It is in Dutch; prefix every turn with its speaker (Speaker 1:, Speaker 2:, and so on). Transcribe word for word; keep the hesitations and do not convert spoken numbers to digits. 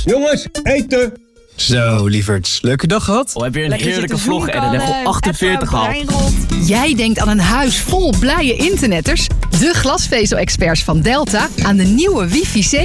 Speaker 1: Jongens, eten!
Speaker 2: Zo, lieverds. Leuke dag gehad?
Speaker 3: Oh, heb je een
Speaker 4: Lekker
Speaker 3: heerlijke
Speaker 4: zitten
Speaker 3: vlog en
Speaker 4: zoeken,
Speaker 3: level
Speaker 4: eh,
Speaker 3: achtenveertig
Speaker 4: appen,
Speaker 3: gehaald.
Speaker 4: breinrot.
Speaker 5: Jij denkt aan een huis vol blije internetters? De glasvezel-experts van Delta aan de nieuwe wifi